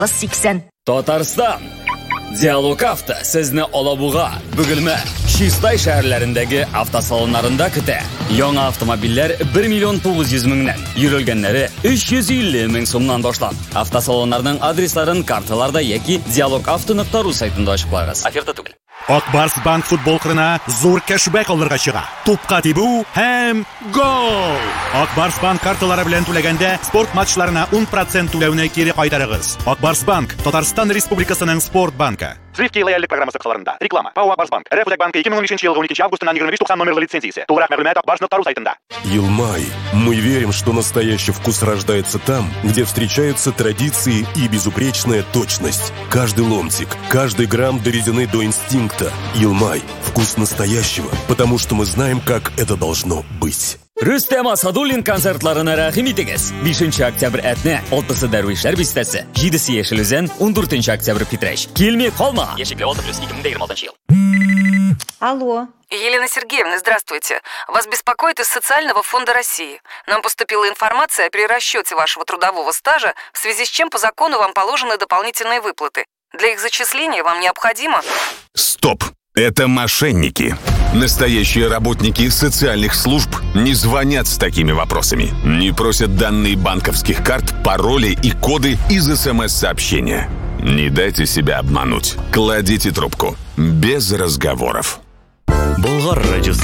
80. Tatariston. Dialog Avto sizni Olabug'a, Bugilma, Shistay shaharlarındagi avtosalonlarında kütə. Yangi avtomobillar 1.900.000 dan, yurilganlari 350.000 so'mdan boshlab. Avtosalonlarning adreslarini kartalarda yoki dialogavto.ru saytida ochib qo'yasiz. Oferta tugul. Akbars Bank futbol qirina zo'r cashback oldirga chiqa. To'pqa tebu ham gol. Akbars Bank kartalari bilan to'laganda sport matchlarini 10% to'lovni geri qaytarasiz. Akbars Bank Tatariston Respublikasining sport banki. Swift loyallik programmasi qisqalarida. Reklama. PAO Akbars Bank. РФ Банк 2012 yil 12 avgustdan 25-90 номерлы лицензиясы. To'g'ri ma'lumot akbars.ru saytida. Илмай. Мы верим, что настоящий вкус рождается там, где встречаются традиции и безупречная точность. Каждый ломтик, каждый грамм доведены до инстинкта. Илмай. Вкус настоящего, потому что мы знаем, как это должно быть. Rustam Asadullin konsertlarini rahim etigiz. 5-oktyabr Atna, 6-si Darvishlar bestasi, 7-si Yashil O'zan, 14-oktyabr Petrash. Kelmay qolma. Yashikli 6+2026 yil. Алло. Елена Сергеевна, здравствуйте. Вас беспокоит из Социального фонда России. Нам поступила информация о перерасчете вашего трудового стажа, в связи с чем по закону вам положены дополнительные выплаты. Для их зачисления вам необходимо... Стоп! Это мошенники. Настоящие работники социальных служб не звонят с такими вопросами. Не просят данные банковских карт, пароли и коды из СМС-сообщения. Не дайте себя обмануть. Кладите трубку. Без разговоров. Болгар радиосы.